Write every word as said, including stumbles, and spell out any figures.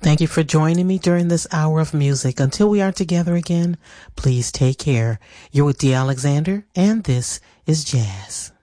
Thank you for joining me during this hour of music. Until we are together again, please take care. You're with Dee Alexander, and this is Jazz.